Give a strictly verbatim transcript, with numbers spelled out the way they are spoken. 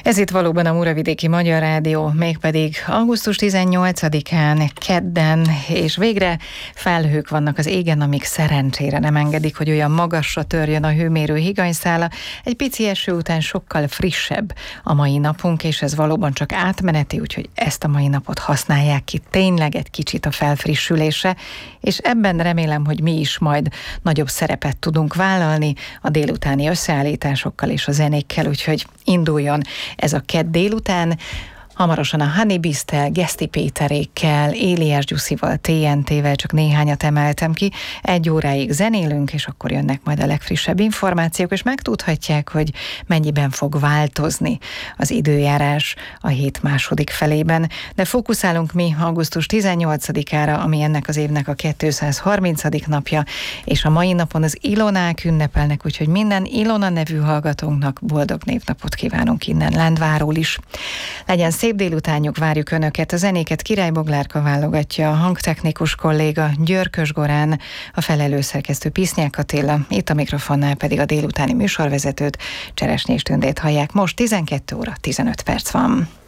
Ez itt valóban a Muravidéki Magyar Rádió, mégpedig augusztus tizennyolcadikán, kedden, és végre felhők vannak az égen, amik szerencsére nem engedik, hogy olyan magasra törjön a hőmérő higanyszála. Egy pici eső után sokkal frissebb a mai napunk, és ez valóban csak átmeneti, úgyhogy ezt a mai napot használják ki tényleg egy kicsit a felfrissülésre, és ebben remélem, hogy mi is majd nagyobb szerepet tudunk vállalni a délutáni összeállításokkal és a zenékkel, úgyhogy induljon ez a kedd délután. Hamarosan a Honeybeast-tel, Geszti Péterékkel, Éliás Gyuszival, té en té-vel csak néhányat emeltem ki. Egy óráig zenélünk, és akkor jönnek majd a legfrissebb információk, és megtudhatják, hogy mennyiben fog változni az időjárás a hét második felében. De fókuszálunk mi augusztus tizennyolcadikára, ami ennek az évnek a kétszázharmincadik napja, és a mai napon az Ilonák ünnepelnek, úgyhogy minden Ilona nevű hallgatónknak boldog névnapot kívánunk innen Lendváról is. Legyen szép délutánjuk, várjuk Önöket. A zenéket Király Boglárka válogatja, a hangtechnikus kolléga Györkös Gorán, a felelőszerkesztő Pisznyák Attila, itt a mikrofonnál pedig a délutáni műsorvezetőt, Cseresnyés Tündét hallják. Most tizenkét óra tizenöt perc van.